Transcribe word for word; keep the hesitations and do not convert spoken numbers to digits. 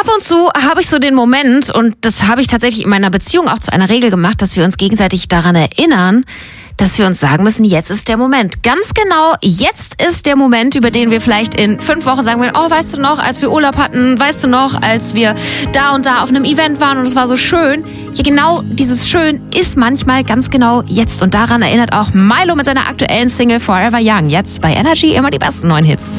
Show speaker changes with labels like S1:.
S1: und zu habe ich so den Moment, und das habe ich tatsächlich in meiner Beziehung auch zu einer Regel gemacht, dass wir uns gegenseitig daran erinnern, dass wir uns sagen müssen, jetzt ist der Moment. Ganz genau, jetzt ist der Moment, über den wir vielleicht in fünf Wochen sagen werden, oh, weißt du noch, als wir Urlaub hatten, weißt du noch, als wir da und da auf einem Event waren und es war so schön. Ja, genau dieses Schön ist manchmal ganz genau jetzt, und daran erinnert auch Milo mit seiner aktuellen Single Forever Young. Jetzt bei Energy immer die besten neuen Hits.